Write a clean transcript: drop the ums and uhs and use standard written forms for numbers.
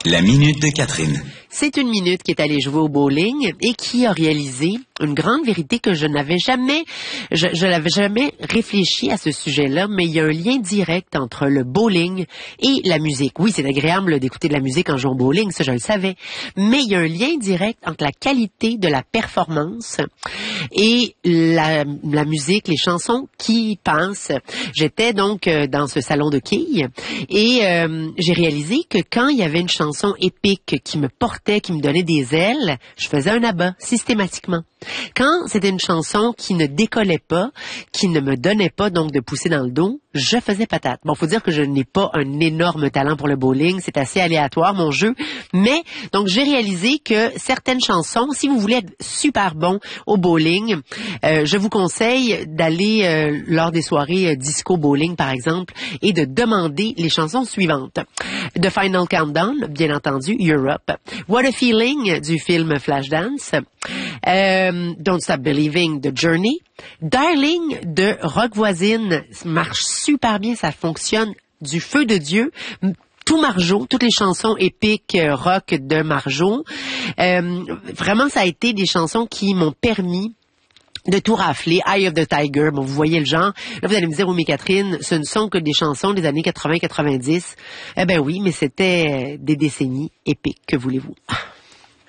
La minute de Catherine. C'est une minute qui est allée jouer au bowling et qui a réalisé une grande vérité que je n'avais jamais réfléchi à ce sujet-là, mais il y a un lien direct entre le bowling et la musique. Oui, c'est agréable d'écouter de la musique en jouant au bowling, ça je le savais, mais il y a un lien direct entre la qualité de la performance et la musique, les chansons qui passent. J'étais donc dans ce salon de quilles et j'ai réalisé que quand il y avait une chanson épique qui me portait, qui me donnait des ailes, je faisais un abat systématiquement. Quand c'était une chanson qui ne décollait pas, qui ne me donnait pas donc de pousser dans le dos, je faisais patate. Bon, faut dire que je n'ai pas un énorme talent pour le bowling, c'est assez aléatoire mon jeu, mais donc j'ai réalisé que certaines chansons, si vous voulez être super bon au bowling, je vous conseille d'aller lors des soirées disco bowling par exemple et de demander les chansons suivantes. The Final Countdown, bien entendu, Europe. What a Feeling du film Flashdance. Don't Stop Believing de Journey. Darling de Rock Voisine marche super bien, ça fonctionne du feu de Dieu. Tout Marjo, toutes les chansons épiques rock de Marjo. Vraiment, ça a été des chansons qui m'ont permis de tout rafler. Eye of the Tiger, bon, vous voyez le genre. Là, vous allez me dire, oui, mais Catherine, ce ne sont que des chansons des années 80-90. Eh ben oui, mais c'était des décennies épiques, que voulez-vous?